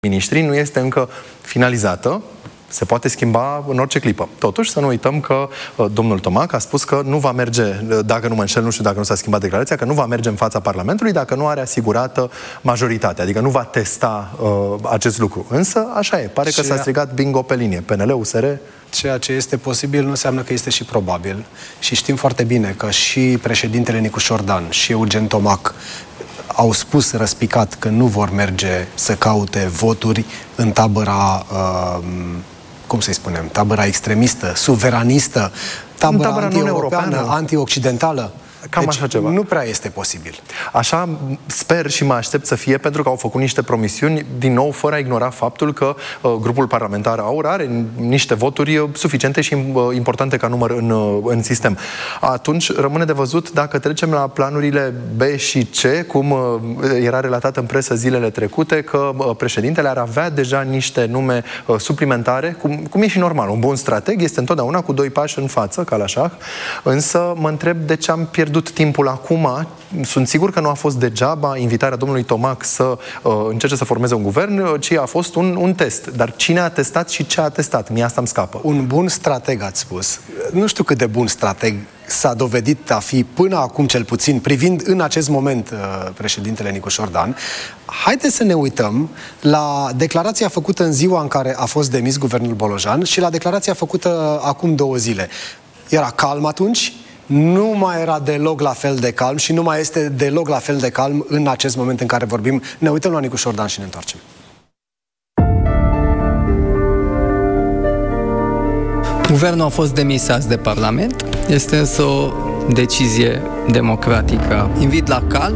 Miniștrii nu este încă finalizată, se poate schimba în orice clipă. Totuși, să nu uităm că domnul Tomac a spus că nu va merge, dacă nu mă înșel, nu știu dacă nu s-a schimbat declarația, că nu va merge în fața Parlamentului dacă nu are asigurată majoritatea, adică nu va testa acest lucru. Însă, așa e, pare că s-a strigat bingo pe linie. PNL, USR... Ceea ce este posibil nu înseamnă că este și probabil. Și știm foarte bine că și președintele Nicu Șordan și Eugen Tomac au spus răspicat că nu vor merge să caute voturi în tabăra, cum să-i spunem, tabăra extremistă, suveranistă, tabăra anti-europeană, anti-occidentală. Cam așa ceva. Nu prea este posibil. Așa sper și mă aștept să fie, pentru că au făcut niște promisiuni, din nou, fără a ignora faptul că grupul parlamentar AUR are niște voturi suficiente și importante ca număr în sistem. Atunci rămâne de văzut dacă trecem la planurile B și C, cum era relatat în presă zilele trecute, că președintele ar avea deja niște nume suplimentare, cum e și normal. Un bun strateg este întotdeauna cu doi pași în față, ca la șah, însă mă întreb de ce am pierdut timpul acum. Sunt sigur că nu a fost degeaba invitarea domnului Tomac să încerce să formeze un guvern, ci a fost un test. Dar cine a testat și ce a testat? Mie asta îmi scapă. Un bun strateg, ați spus. Nu știu cât de bun strateg s-a dovedit a fi până acum, cel puțin, privind în acest moment președintele Nicu Șordan. Haideți să ne uităm la declarația făcută în ziua în care a fost demis guvernul Bolojan și la declarația făcută acum 2 zile. Era calm atunci? Nu mai era deloc la fel de calm și nu mai este deloc la fel de calm în acest moment în care vorbim. Ne uităm la Nicu Șordan și ne întoarcem. Guvernul a fost demis azi de Parlament. Este însă o decizie democratică. Invit la calm.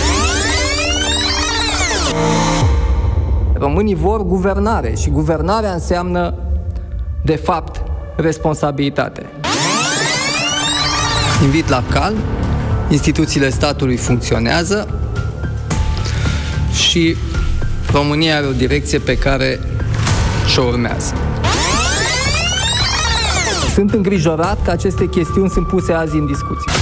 Românii vor guvernare și guvernarea înseamnă, de fapt, responsabilitate. Invit la calm, instituțiile statului funcționează și România are o direcție pe care și-o urmează. Sunt îngrijorat că aceste chestiuni sunt puse azi în discuție.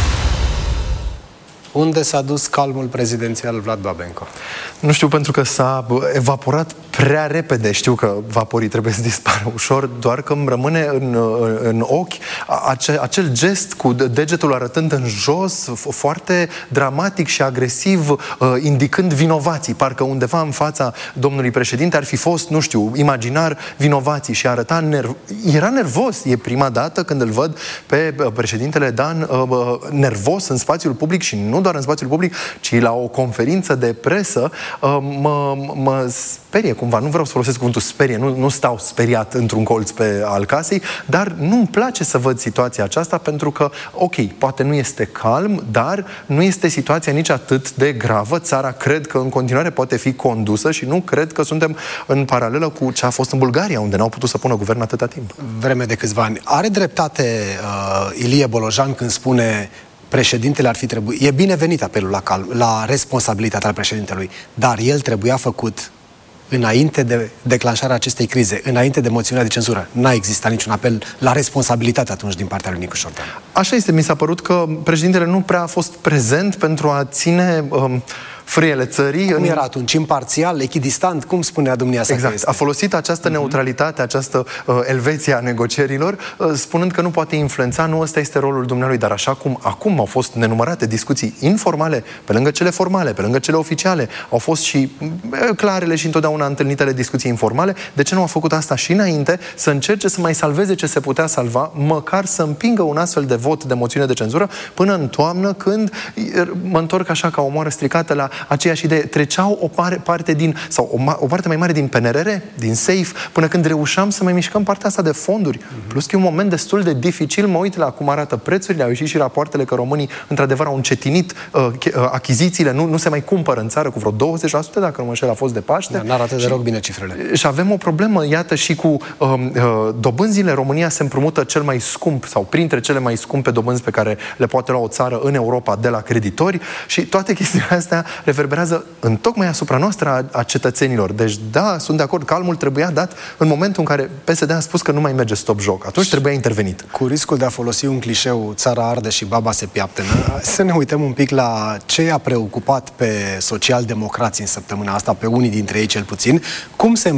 Unde s-a dus calmul prezidențial Vlad Babenco? Nu știu, pentru că s-a evaporat prea repede. Știu că vaporii trebuie să dispară ușor, doar că îmi rămâne în ochi acel gest cu degetul arătând în jos, foarte dramatic și agresiv, indicând vinovații. Parcă undeva în fața domnului președinte ar fi fost, nu știu, imaginar vinovații și arăta era nervos. E prima dată când îl văd pe președintele Dan nervos în spațiul public și nu doar în spațiul public, ci la o conferință de presă. Mă sperie cumva, nu vreau să folosesc cuvântul sperie, nu stau speriat într-un colț al casei, dar nu-mi place să văd situația aceasta, pentru că, ok, poate nu este calm, dar nu este situația nici atât de gravă. Țara cred că în continuare poate fi condusă și nu cred că suntem în paralelă cu ce a fost în Bulgaria, unde n-au putut să pună guvern atâta timp. Vreme de câțiva ani. Are dreptate Ilie Bolojan când spune președintele ar fi trebuit... E binevenit apelul la calm, la responsabilitatea președintelui, dar el trebuia făcut înainte de declanșarea acestei crize, înainte de moțiunea de cenzură. N-a existat niciun apel la responsabilitate atunci din partea lui Nicu Șordan. Așa este, mi s-a părut că președintele nu prea a fost prezent pentru a ține frâiele țării. Cum era atunci? Imparțial, echidistant? Cum spunea dumneavoastră? Exact. A folosit această neutralitate, această Elveția a negocierilor, spunând că nu poate influența, nu ăsta este rolul dumnealui. Dar așa cum acum au fost nenumărate discuții informale, pe lângă cele formale, pe lângă cele oficiale, au fost și clarele și întotdeauna întâlnitele discuții informale, de ce nu a făcut asta și înainte, să încerce să mai salveze ce se putea salva, măcar să împingă un astfel de vot de moțiune de cenzură până în toamnă, când mă întorc așa ca o moară stricată la aceeași idee. Treceau o parte din, sau o parte mai mare din PNRR, din SAFE, până când reușeam să mai mișcăm partea asta de fonduri. Plus că e un moment destul de dificil, mă uit la cum arată prețurile, au ieșit și rapoartele că românii într-adevăr au încetinit achizițiile, nu se mai cumpără în țară cu vreo 20%, dacă nu mă înșel, a fost de Paște. N-arată deloc bine cifrele. Și avem o problemă, iată, și cu dobânzile. România se împrumută cel mai scump, sau printre cele mai scumpe dobânzi pe care le poate lua o țară în Europa de la creditori, și toate chestiile astea reverberează tocmai asupra noastră a cetățenilor. Deci, da, sunt de acord, calmul trebuia dat în momentul în care PSD a spus că nu mai merge stop joc. Atunci trebuia intervenit. Cu riscul de a folosi un clișeu, țara arde și baba se piaptenă, să ne uităm un pic la ce i-a preocupat pe socialdemocrații în săptămâna asta, pe unii dintre ei cel puțin, cum se